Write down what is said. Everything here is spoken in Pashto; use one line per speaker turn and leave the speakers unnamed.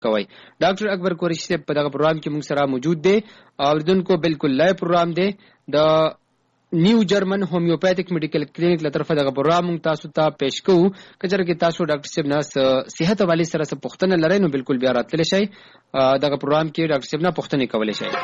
کوي. ډاکټر اکبر قریشي صاحب په دغه پروګرام کې موږ سره موجود دی. اوریدونکو بالکل لایو پروګرام دی د نیو جرمن هومیوپیتھک میډیکل کلینیک له طرفه دغه پروګرام موږ تاسو ته پیش کوو. کچره کې تاسو ډاکټر صاحب نه صحت حواله سره څه پوښتنه لرئ نو بالکل بیا راتلی شئ. دغه پروګرام کې ډاکټر صاحب نه پوښتنه کولای شئ.